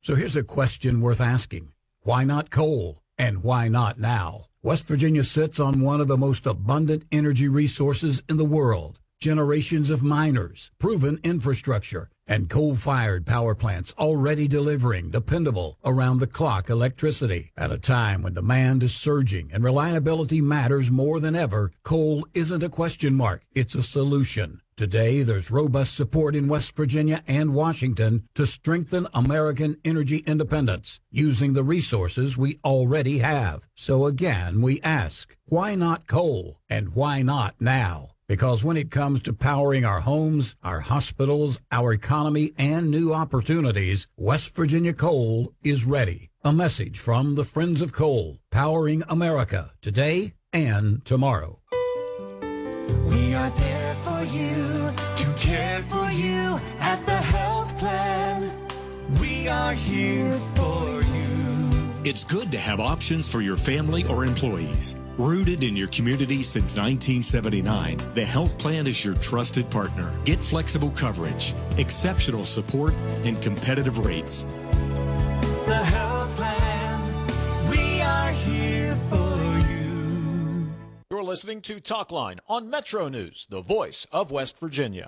So here's a question worth asking. Why not coal? And why not now? West Virginia sits on one of the most abundant energy resources in the world. Generations of miners, proven infrastructure, and coal-fired power plants already delivering dependable, around-the-clock electricity. At a time when demand is surging and reliability matters more than ever, coal isn't a question mark, it's a solution. Today, there's robust support in West Virginia and Washington to strengthen American energy independence using the resources we already have. So again, we ask, why not coal? And why not now? Because when it comes to powering our homes, our hospitals, our economy, and new opportunities, West Virginia Coal is ready. A message from the Friends of Coal, powering America today and tomorrow. We are there for you, to care for you at the health plan. We are here for you. It's good to have options for your family or employees. Rooted in your community since 1979, the Health Plan is your trusted partner. Get flexible coverage, exceptional support, and competitive rates. The Health Plan, we are here for you. You're listening to Talkline on Metro News, the voice of West Virginia.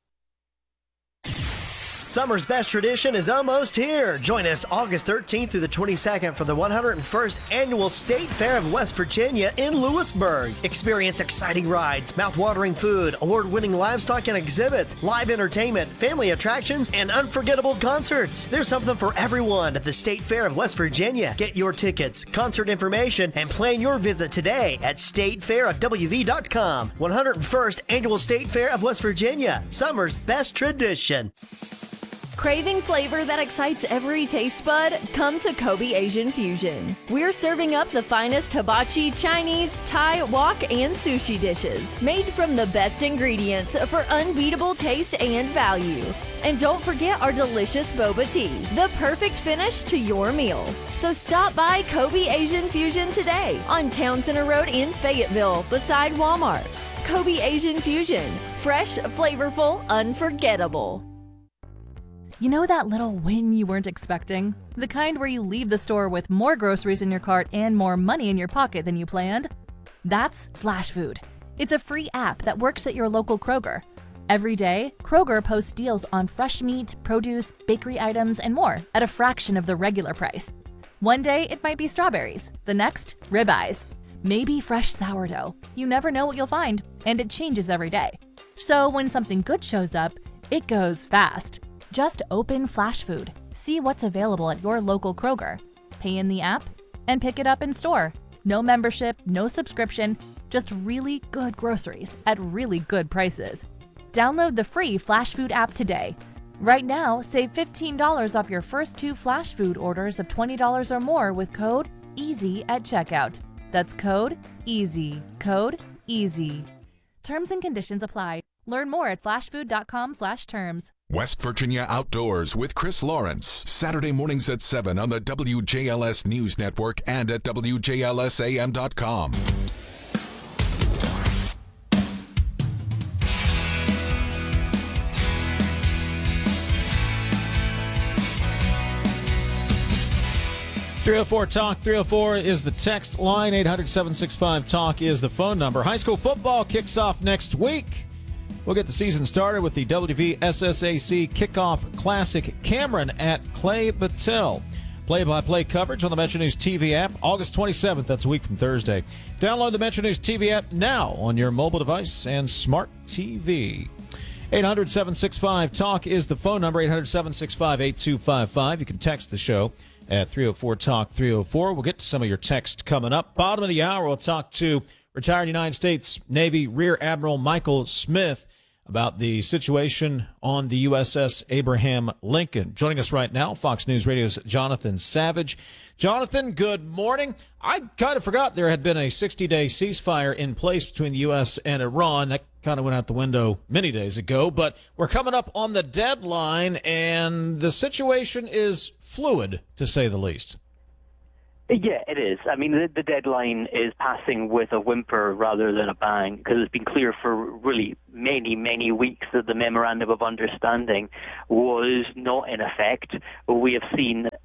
Summer's best tradition is almost here. Join us August 13th through the 22nd for the 101st Annual State Fair of West Virginia in Lewisburg. Experience exciting rides, mouth-watering food, award-winning livestock and exhibits, live entertainment, family attractions, and unforgettable concerts. There's something for everyone at the State Fair of West Virginia. Get your tickets, concert information, and plan your visit today at statefairofwv.com. 101st Annual State Fair of West Virginia. Summer's best tradition. Craving flavor that excites every taste bud? Come to Kobe Asian Fusion. We're serving up the finest hibachi, Chinese, Thai, wok, and sushi dishes, made from the best ingredients for unbeatable taste and value. And don't forget our delicious boba tea, the perfect finish to your meal. So stop by Kobe Asian Fusion today on Town Center Road in Fayetteville, beside Walmart. Kobe Asian Fusion, fresh, flavorful, unforgettable. You know that little win you weren't expecting? The kind where you leave the store with more groceries in your cart and more money in your pocket than you planned? That's Flash Food. It's a free app that works at your local Kroger. Every day, Kroger posts deals on fresh meat, produce, bakery items, and more at a fraction of the regular price. One day, it might be strawberries. The next, ribeyes. Maybe fresh sourdough. You never know what you'll find, and it changes every day. So when something good shows up, it goes fast. Just open Flash Food, see what's available at your local Kroger, pay in the app, and pick it up in store. No membership, no subscription, just really good groceries at really good prices. Download the free Flash Food app today. Right now, save $15 off your first 2 Flash Food orders of $20 or more with code EASY at checkout. That's code EASY. Code EASY. Terms and conditions apply. Learn more at flashfood.com/terms. West Virginia Outdoors with Chris Lawrence. Saturday mornings at 7 on the WJLS News Network and at WJLSAM.com. .304 Talk 304 is the text line. 800-765-TALK is the phone number. High school football kicks off next week. We'll get the season started with the WVSSAC Kickoff Classic. Cameron at Clay Battelle. Play-by-play coverage on the Metro News TV app August 27th. That's a week from Thursday. Download the Metro News TV app now on your mobile device and smart TV. 800-765-TALK is the phone number. 800-765-8255. You can text the show at 304 Talk 304. We'll get to some of your text coming up. Bottom of the hour, we'll talk to retired United States Navy Rear Admiral Michael Smith about the situation on the USS Abraham Lincoln. Joining us right now, Fox News Radio's Jonathan Savage. Jonathan, good morning. I kind of forgot there had been a 60-day ceasefire in place between the U.S. and Iran. That kind of went out the window many days ago, but we're coming up on the deadline, and the situation is fluid, to say the least. Yeah, it is. I mean, the deadline is passing with a whimper rather than a bang, because it's been clear for really many, many weeks that the Memorandum of Understanding was not in effect. We have seen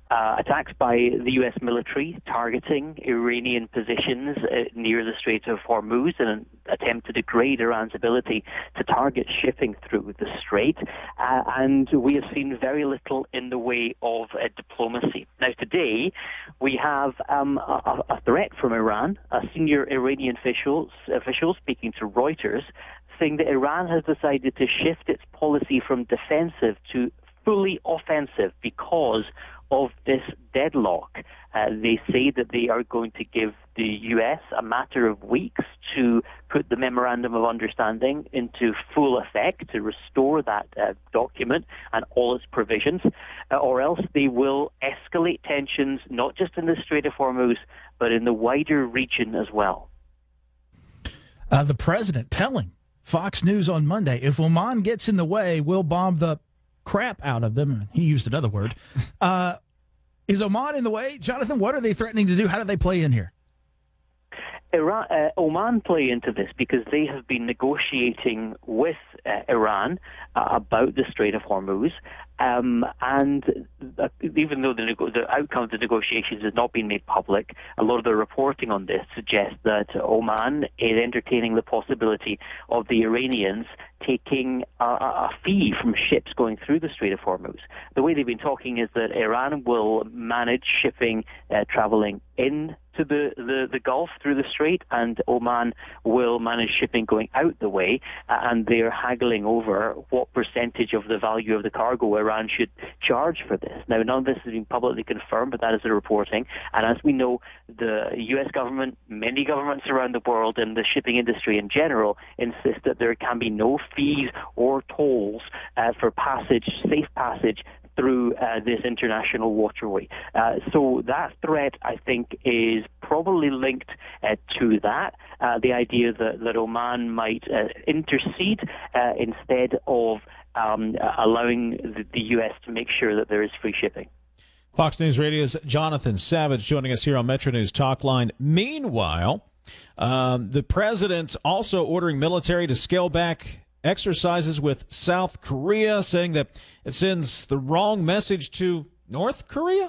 attacks by the U.S. military targeting Iranian positions near the Strait of Hormuz in an attempt to degrade Iran's ability to target shipping through the strait. And we have seen very little in the way of diplomacy. Now, today, we have a threat from Iran, a senior Iranian official speaking to Reuters, saying that Iran has decided to shift its policy from defensive to fully offensive because of this deadlock. They say that they are going to give the U.S. a matter of weeks to put the Memorandum of Understanding into full effect, to restore that document and all its provisions, or else they will escalate tensions not just in the Strait of Hormuz, but in the wider region as well. The president telling Fox News on Monday, if Oman gets in the way, we'll bomb the crap out of them. He used another word. Is Oman in the way? Jonathan, what are they threatening to do? How do they play in here? Oman play into this because they have been negotiating with Iran about the Strait of Hormuz, and even though the outcome of the negotiations has not been made public, a lot of the reporting on this suggests that Oman is entertaining the possibility of the Iranians taking a fee from ships going through the Strait of Hormuz. The way they've been talking is that Iran will manage shipping traveling into the Gulf through the strait, and Oman will manage shipping going out the way, and they're haggling over what percentage of the value of the cargo Iran should charge for this. Now, none of this has been publicly confirmed, but that is the reporting. And as we know, the U.S. government, many governments around the world, and the shipping industry in general insist that there can be no fees or tolls for safe passage through this international waterway. So that threat, I think, is probably linked to that, the idea that Oman might intercede instead of allowing the U.S. to make sure that there is free shipping. Fox News Radio's Jonathan Savage joining us here on Metro News Talk Line. Meanwhile, the president also ordering military to scale back exercises with South Korea, saying that it sends the wrong message to North Korea?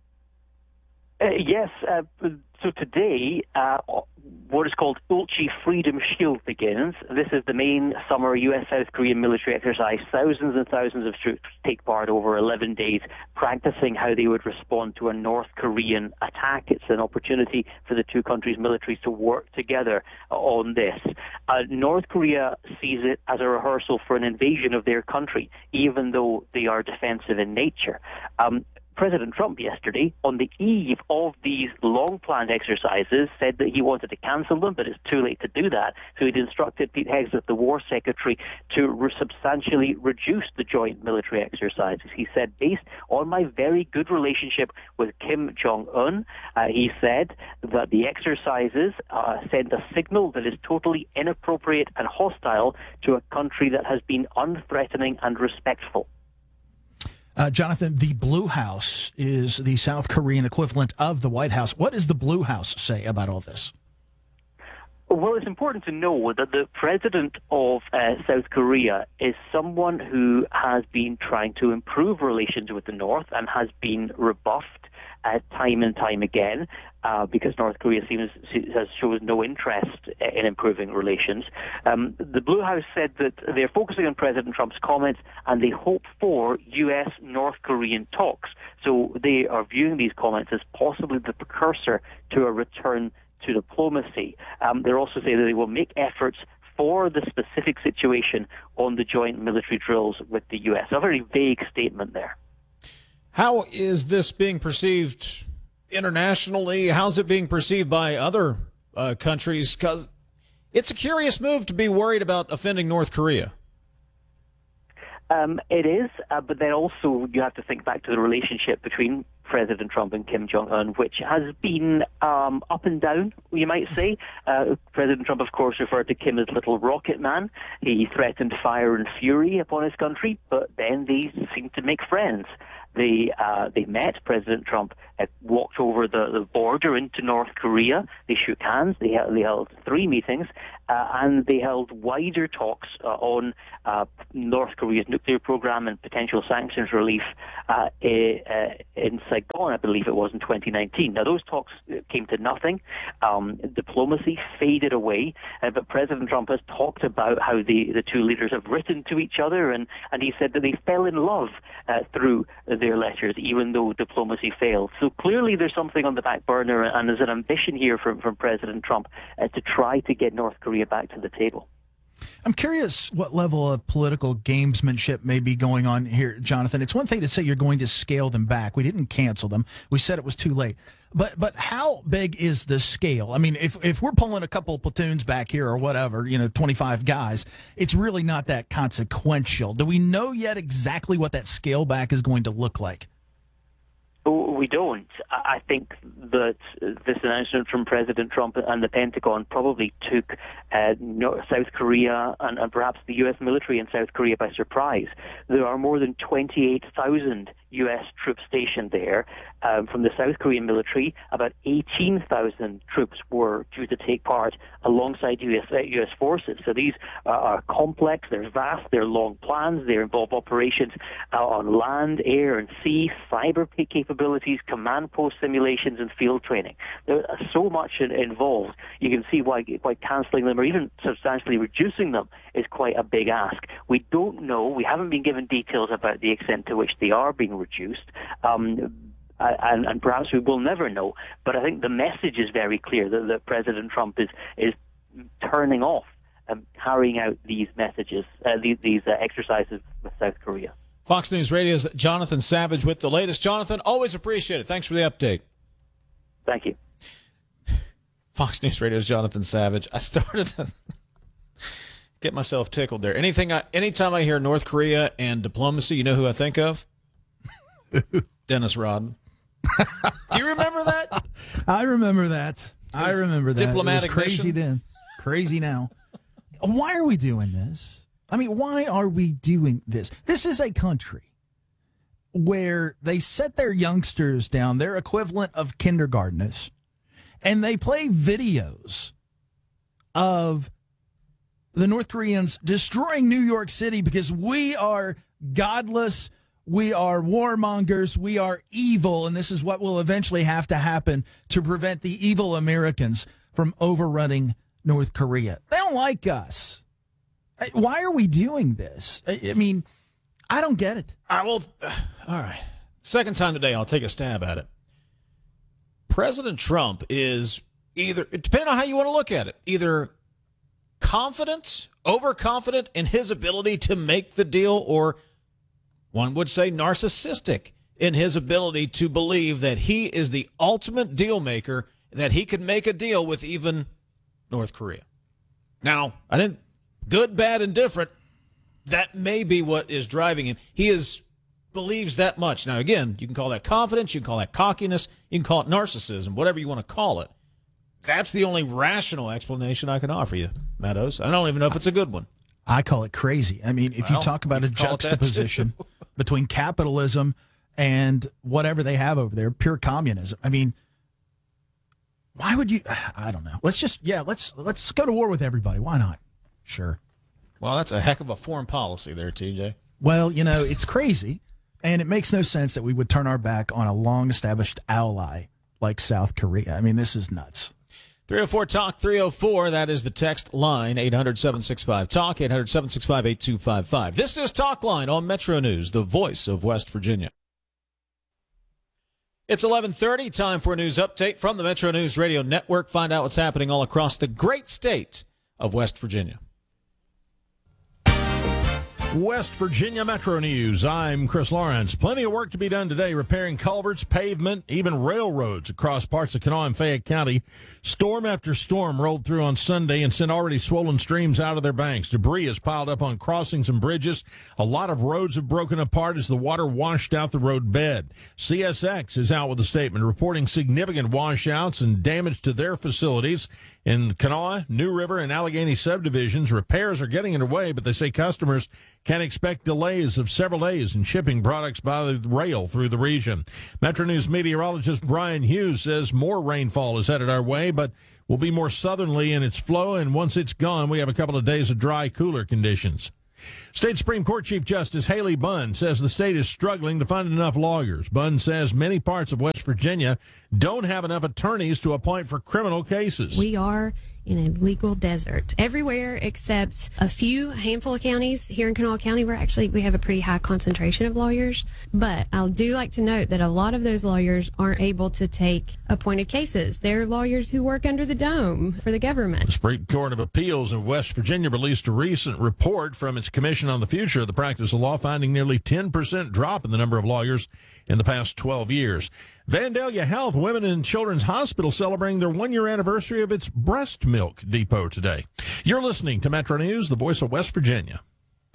Yes. So today, what is called Ulchi Freedom Shield begins. This is the main summer U.S.-South Korean military exercise. Thousands and thousands of troops take part over 11 days, practicing how they would respond to a North Korean attack. It's an opportunity for the two countries' militaries to work together on this. North Korea sees it as a rehearsal for an invasion of their country, even though they are defensive in nature. President Trump yesterday, on the eve of these long-planned exercises, said that he wanted to cancel them, but it's too late to do that. So he'd instructed Pete Hegseth, the War Secretary, to substantially reduce the joint military exercises. He said, based on my very good relationship with Kim Jong-un, he said that the exercises send a signal that is totally inappropriate and hostile to a country that has been unthreatening and respectful. Jonathan, the Blue House is the South Korean equivalent of the White House. What does the Blue House say about all this? Well, it's important to know that the president of South Korea is someone who has been trying to improve relations with the North and has been rebuffed time and time again, because North Korea has shown no interest in improving relations. The Blue House said that they're focusing on President Trump's comments and they hope for U.S.-North Korean talks. So they are viewing these comments as possibly the precursor to a return to diplomacy. They're also saying that they will make efforts for the specific situation on the joint military drills with the U.S. A very vague statement there. How is this being perceived internationally? How's it being perceived by other countries? Because it's a curious move to be worried about offending North Korea. It is, but then also you have to think back to the relationship between President Trump and Kim Jong-un, which has been up and down, you might say. President Trump, of course, referred to Kim as Little Rocket Man. He threatened fire and fury upon his country, but then they seemed to make friends. They met. President Trump walked over the border into North Korea. They shook hands. They held 3 meetings. and they held wider talks on North Korea's nuclear program and potential sanctions relief in Saigon, I believe it was, in 2019. Now, those talks came to nothing. Diplomacy faded away, but President Trump has talked about how the two leaders have written to each other, and he said that they fell in love through their letters, even though diplomacy failed. So clearly there's something on the back burner, and there's an ambition here from President Trump to try to get North Korea back to the table. I'm curious what level of political gamesmanship may be going on here, Jonathan. It's one thing to say you're going to scale them back. We didn't cancel them. We said it was too late. But how big is the scale? I mean, if we're pulling a couple platoons back here or whatever, 25 guys, it's really not that consequential. Do we know yet exactly what that scale back is going to look like? We don't. I think that this announcement from President Trump and the Pentagon probably took South Korea and perhaps the U.S. military in South Korea by surprise. There are more than 28,000 U.S. troops stationed there. From the South Korean military, about 18,000 troops were due to take part alongside U.S. forces. So these are complex, they're vast, they're long plans, they involve operations on land, air, and sea, cyber capabilities, command post simulations, and field training. There's so much involved. You can see why cancelling them or even substantially reducing them is quite a big ask. We don't know, we haven't been given details about the extent to which they are being reduced. And perhaps we will never know. But I think the message is very clear that President Trump is turning off carrying out these messages, these exercises with South Korea. Fox News Radio's Jonathan Savage with the latest. Jonathan, always appreciate it. Thanks for the update. Thank you. Fox News Radio's Jonathan Savage. I started to get myself tickled there. Anytime I hear North Korea and diplomacy, you know who I think of? Dennis Rodman. Do you remember that? I remember that. Diplomatic it was crazy mission. Then. Crazy now. Why are we doing this? I mean, why are we doing this? This is a country where they set their youngsters down, their equivalent of kindergartners, and they play videos of the North Koreans destroying New York City because we are godless, we are warmongers, we are evil, and this is what will eventually have to happen to prevent the evil Americans from overrunning North Korea. They don't like us. Why are we doing this? I mean, I don't get it. All right. Second time today, I'll take a stab at it. President Trump is either, depending on how you want to look at it, either confident, overconfident in his ability to make the deal, or one would say narcissistic in his ability to believe that he is the ultimate deal maker, that he could make a deal with even North Korea. Now, good, bad, and different, that may be what is driving him. He believes that much. Now, again, you can call that confidence, you can call that cockiness, you can call it narcissism, whatever you want to call it. That's the only rational explanation I can offer you, Meadows. I don't even know if it's a good one. I call it crazy. I mean, if you talk about a juxtaposition between capitalism and whatever they have over there, pure communism. I mean, why would you? I don't know. Let's go to war with everybody. Why not? Sure. Well, that's a heck of a foreign policy there, TJ. Well, it's crazy, and it makes no sense that we would turn our back on a long-established ally like South Korea. I mean, this is nuts. 304-TALK, 304, that is the text line, 800-765-TALK, 800-765-8255. This is Talk Line on Metro News, the voice of West Virginia. It's 11:30, time for a news update from the Metro News Radio Network. Find out what's happening all across the great state of West Virginia. West Virginia Metro News. I'm Chris Lawrence. Plenty of work to be done today repairing culverts, pavement, even railroads across parts of Kanawha and Fayette County. Storm after storm rolled through on Sunday and sent already swollen streams out of their banks. Debris is piled up on crossings and bridges. A lot of roads have broken apart as the water washed out the road bed. CSX is out with a statement reporting significant washouts and damage to their facilities. In Kanawha, New River, and Allegheny subdivisions, repairs are getting underway, but they say customers can expect delays of several days in shipping products by rail through the region. Metro News meteorologist Brian Hughes says more rainfall is headed our way, but will be more southerly in its flow, and once it's gone, we have a couple of days of dry, cooler conditions. State Supreme Court Chief Justice Haley Bunn says the state is struggling to find enough lawyers. Bunn says many parts of West Virginia don't have enough attorneys to appoint for criminal cases. We are in a legal desert everywhere except a handful of counties. Here in Kanawha County, we have a pretty high concentration of lawyers. But I do like to note that a lot of those lawyers aren't able to take appointed cases. They're lawyers who work under the dome for the government. The Supreme Court of Appeals of West Virginia released a recent report from its Commission on the Future of the Practice of Law, finding nearly 10% drop in the number of lawyers in the past 12 years. Vandalia Health Women and Children's Hospital celebrating their 1-year anniversary of its breast milk depot today. You're listening to Metro News, the voice of West Virginia.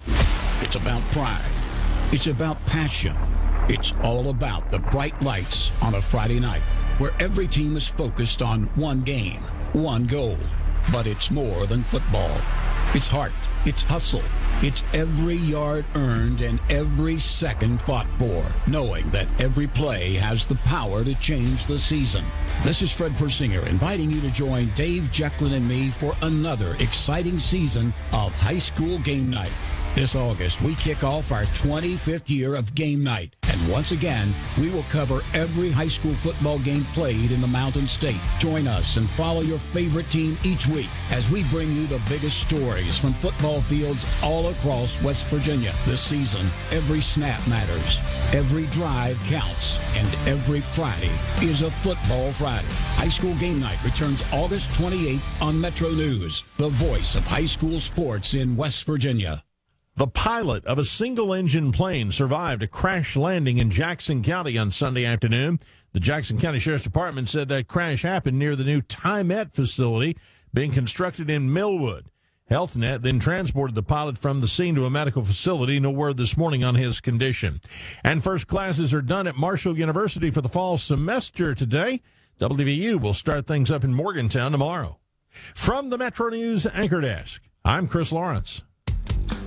It's about pride. It's about passion. It's all about the bright lights on a Friday night where every team is focused on one game, one goal. But it's more than football. It's heart. It's hustle. It's every yard earned and every second fought for, knowing that every play has the power to change the season. This is Fred Persinger inviting you to join Dave Jekyll and me for another exciting season of High School Game Night. This August, we kick off our 25th year of Game Night. And once again, we will cover every high school football game played in the Mountain State. Join us and follow your favorite team each week as we bring you the biggest stories from football fields all across West Virginia. This season, every snap matters, every drive counts, and every Friday is a Football Friday. High School Game Night returns August 28th on Metro News, the voice of high school sports in West Virginia. The pilot of a single-engine plane survived a crash landing in Jackson County on Sunday afternoon. The Jackson County Sheriff's Department said that crash happened near the new TyMet facility being constructed in Millwood. HealthNet then transported the pilot from the scene to a medical facility. No word this morning on his condition. And first classes are done at Marshall University for the fall semester today. WVU will start things up in Morgantown tomorrow. From the Metro News Anchor Desk, I'm Chris Lawrence.